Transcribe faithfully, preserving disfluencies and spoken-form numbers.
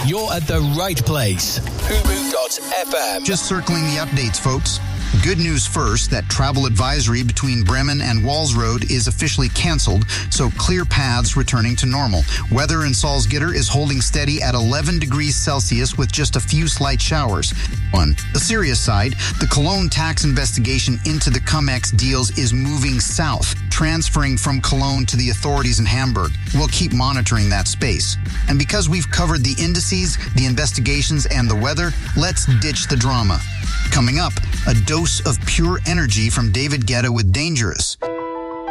you're at the right place. Ubu dot F M. Just circling the updates, folks. Good news first, that travel advisory between Bremen and Walls Road is officially cancelled, so clear paths returning to normal. Weather in Salzgitter is holding steady at eleven degrees Celsius with just a few slight showers. On the serious side, the Cologne tax investigation into the Cum-Ex deals is moving south, transferring from Cologne to the authorities in Hamburg. We'll keep monitoring that space. And because we've covered the indices, the investigations, and the weather, let's ditch the drama. Coming up, a dose of pure energy from David Guetta with Dangerous.